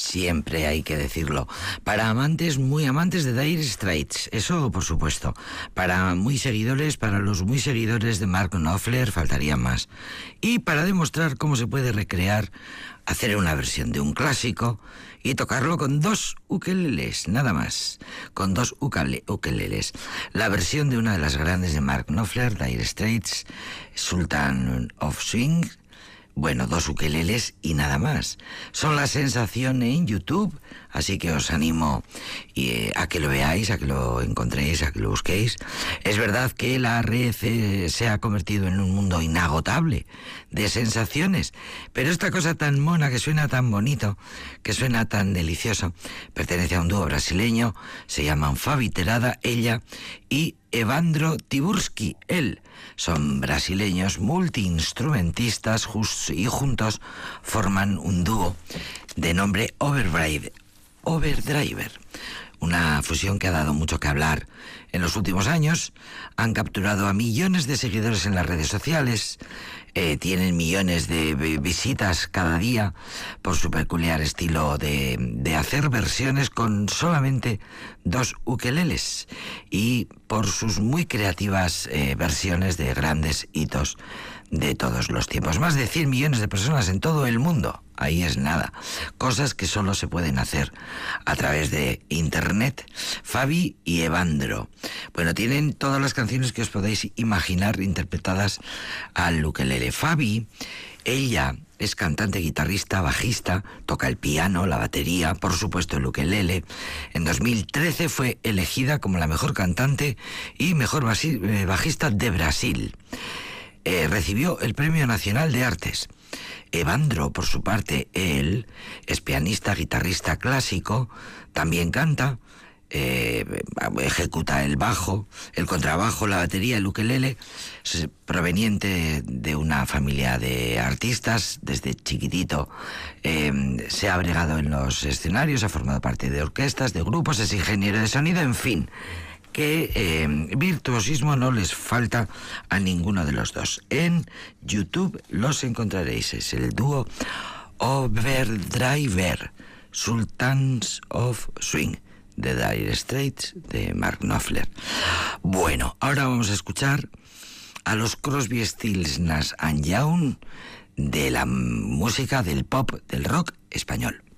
Siempre hay que decirlo. Para amantes, muy amantes de Dire Straits, eso por supuesto. Para los muy seguidores de Mark Knopfler, faltaría más. Y para demostrar cómo se puede recrear, hacer una versión de un clásico y tocarlo con 2 ukeleles, nada más. Con 2 ukeleles. La versión de una de las grandes de Mark Knopfler, Dire Straits, Sultan of Swing. Bueno, 2 ukeleles y nada más. Son la sensación en YouTube, así que os animo a que lo veáis, a que lo encontréis, a que lo busquéis. Es verdad que la red se ha convertido en un mundo inagotable de sensaciones, pero esta cosa tan mona, que suena tan bonito, que suena tan delicioso, pertenece a un dúo brasileño, se llaman Fabi Terada, ella, y Evandro Tiburski, él. Son brasileños multiinstrumentistas y juntos forman un dúo de nombre Overdriver. Una fusión que ha dado mucho que hablar. En los últimos años han capturado a millones de seguidores en las redes sociales, tienen millones de visitas cada día por su peculiar estilo de hacer versiones con solamente 2 ukeleles y por sus muy creativas versiones de grandes hitos de todos los tiempos. Más de 100 millones de personas en todo el mundo. Ahí es nada. Cosas que solo se pueden hacer a través de Internet. Fabi y Evandro. Bueno, tienen todas las canciones que os podéis imaginar interpretadas al ukelele. Fabi, ella es cantante, guitarrista, bajista, toca el piano, la batería, por supuesto el ukelele. En 2013 fue elegida como la mejor cantante y mejor bajista de Brasil. Recibió el Premio Nacional de Artes. Evandro, por su parte, él es pianista, guitarrista clásico, también canta, ejecuta el bajo, el contrabajo, la batería, el ukelele, proveniente de una familia de artistas. Desde chiquitito se ha bregado en los escenarios, ha formado parte de orquestas, de grupos, es ingeniero de sonido, en fin, que virtuosismo no les falta a ninguno de los dos. En YouTube los encontraréis, es el dúo Overdriver, Sultans of Swing, de Dire Straits, de Mark Knopfler. Bueno, ahora vamos a escuchar a los Crosby, Stills, Nash & Young, de la música del pop, del rock español.